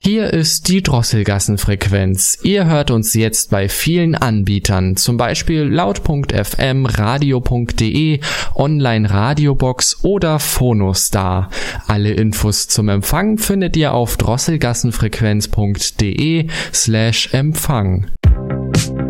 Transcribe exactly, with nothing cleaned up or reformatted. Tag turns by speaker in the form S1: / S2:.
S1: Hier ist die Drosselgassenfrequenz. Ihr hört uns jetzt bei vielen Anbietern, zum Beispiel laut punkt f m, radio punkt de, Online-Radiobox oder Phonostar. Alle Infos zum Empfang findet ihr auf drosselgassenfrequenz punkt de slash Empfang.